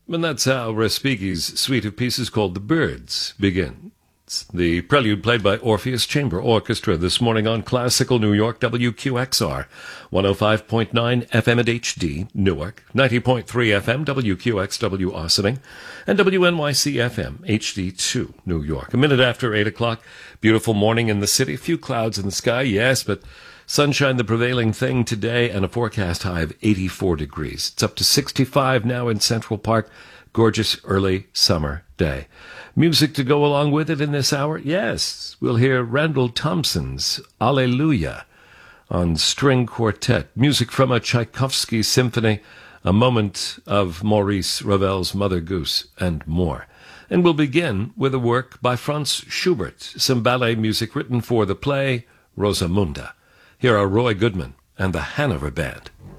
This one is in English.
And that's how Respighi's suite of pieces called The Birds begins. The prelude played by Orpheus Chamber Orchestra this morning on Classical New York, WQXR, 105.9 FM at HD, Newark, 90.3 FM, WQXW Austining, and WNYC FM, HD2, New York. A minute after 8 o'clock, beautiful morning in the city, a few clouds in the sky, yes, but sunshine the prevailing thing today, and a forecast high of 84 degrees. It's up to 65 now in Central Park. Gorgeous early summer day. Music to go along with it in this hour? Yes, we'll hear Randall Thompson's Alleluia on string quartet. Music from a Tchaikovsky symphony, a moment of Maurice Ravel's Mother Goose, and more. And we'll begin with a work by Franz Schubert, some ballet music written for the play Rosamunde. Here are Roy Goodman and the Hanover Band.